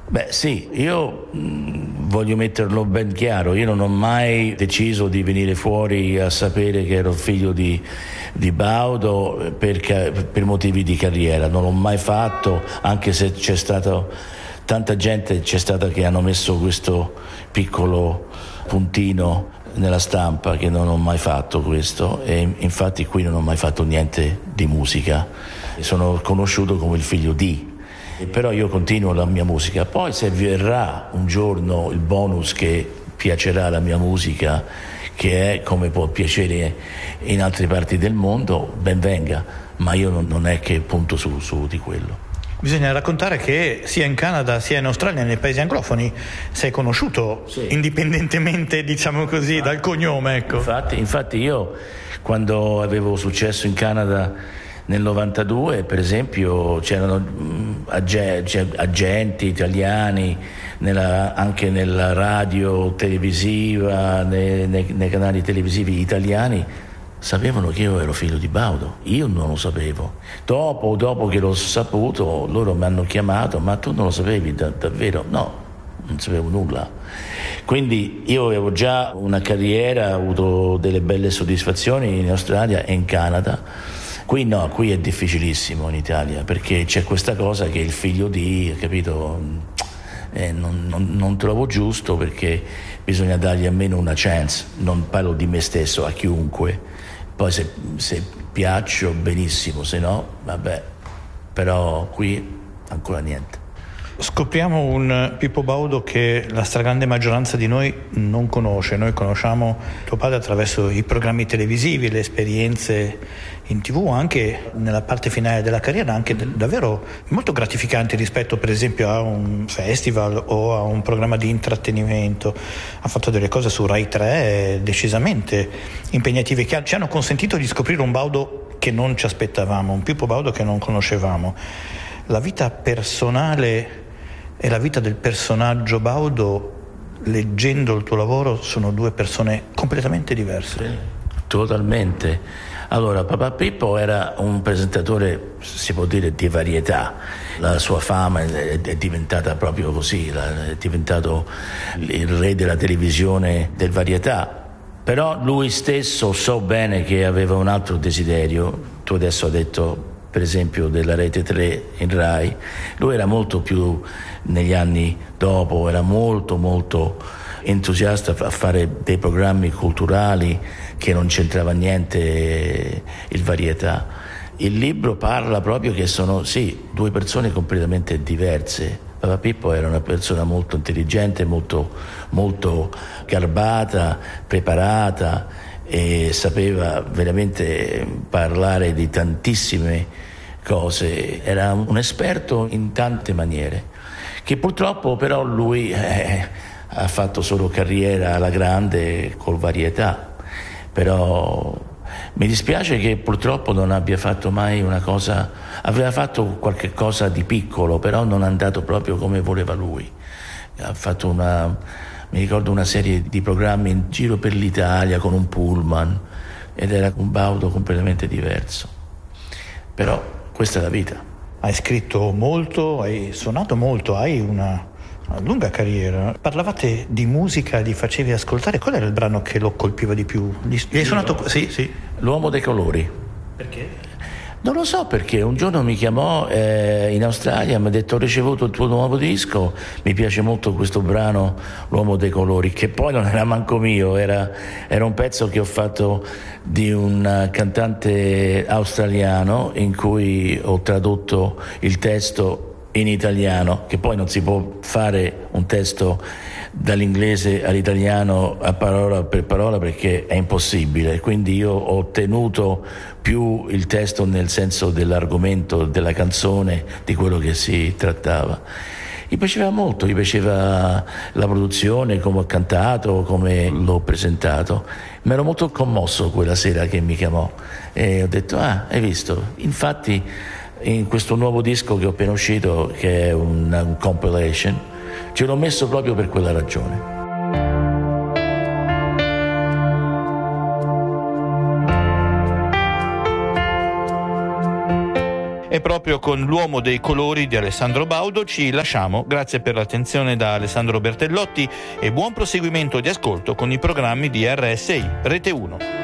Beh sì, io voglio metterlo ben chiaro, io non ho mai deciso di venire fuori a sapere che ero figlio di Baudo per motivi di carriera, non l'ho mai fatto, anche se c'è stato tanta gente che hanno messo questo piccolo puntino nella stampa che non ho mai fatto questo, e infatti qui non ho mai fatto niente di musica, sono conosciuto come il figlio di. Però io continuo la mia musica, poi se verrà un giorno il bonus che piacerà la mia musica, che è come può piacere in altre parti del mondo, ben venga, ma io non è che punto su di quello. Bisogna raccontare che sia in Canada sia in Australia, nei paesi anglofoni, sei conosciuto, sì, indipendentemente, diciamo così, dal cognome, ecco. Infatti io, quando avevo successo in Canada nel 92, per esempio, c'erano agenti italiani anche nella radio televisiva, nei canali televisivi italiani, sapevano che io ero figlio di Baudo. Io non lo sapevo. Dopo che l'ho saputo, loro mi hanno chiamato: ma tu non lo sapevi davvero? No, non sapevo nulla. Quindi io avevo già una carriera, ho avuto delle belle soddisfazioni in Australia e in Canada. Qui no, qui è difficilissimo in Italia, perché c'è questa cosa che il figlio di, capito, non trovo giusto, perché bisogna dargli almeno una chance. Non parlo di me stesso, a chiunque. Poi se piaccio benissimo, se no vabbè, però qui ancora niente. Scopriamo un Pippo Baudo che la stragrande maggioranza di noi non conosce. Noi conosciamo tuo padre attraverso i programmi televisivi, le esperienze in TV, anche nella parte finale della carriera, anche davvero molto gratificanti rispetto per esempio a un festival o a un programma di intrattenimento. Ha fatto delle cose su Rai 3 decisamente impegnative, che ci hanno consentito di scoprire un Baudo che non ci aspettavamo, un Pippo Baudo che non conoscevamo. La vita personale e la vita del personaggio Baudo, leggendo il tuo lavoro, sono due persone completamente diverse. Totalmente. Allora, Papà Pippo era un presentatore, si può dire, di varietà. La sua fama è diventata proprio così, è diventato il re della televisione del varietà. Però lui stesso, so bene che aveva un altro desiderio. Tu adesso hai detto, per esempio, della Rete 3 in Rai. Lui era molto più, negli anni dopo, era molto entusiasta a fare dei programmi culturali che non c'entrava niente il varietà. Il libro parla proprio che sono, sì, due persone completamente diverse. Papà Pippo era una persona molto intelligente, molto garbata, preparata, e sapeva veramente parlare di tantissime cose. Era un esperto in tante maniere, che purtroppo però lui ha fatto solo carriera alla grande col varietà. Però mi dispiace che purtroppo non abbia fatto mai una cosa, aveva fatto qualche cosa di piccolo, però non è andato proprio come voleva lui. Ha fatto mi ricordo una serie di programmi in giro per l'Italia con un pullman, ed era un Baudo completamente diverso. Però questa è la vita. Hai scritto molto, hai suonato molto, hai una lunga carriera. Parlavate di musica, li facevi ascoltare. Qual era il brano che lo colpiva di più? Li hai suonato? Sì. L'uomo dei colori. Perché? Non lo so perché, un giorno mi chiamò in Australia, mi ha detto: ho ricevuto il tuo nuovo disco, mi piace molto questo brano, L'uomo dei colori, che poi non era manco mio, era un pezzo che ho fatto di un cantante australiano, in cui ho tradotto il testo in italiano, che poi non si può fare un testo dall'inglese all'italiano a parola per parola perché è impossibile, quindi io ho tenuto più il testo nel senso dell'argomento della canzone, di quello che si trattava. Gli piaceva molto, gli piaceva la produzione, come ho cantato, come l'ho presentato. Mi ero molto commosso quella sera che mi chiamò e ho detto: ah, hai visto? Infatti in questo nuovo disco che ho appena uscito, che è un compilation, ce l'ho messo proprio per quella ragione. E proprio con l'uomo dei colori di Alessandro Baudo ci lasciamo. Grazie per l'attenzione da Alessandro Bertellotti e buon proseguimento di ascolto con i programmi di RSI Rete 1.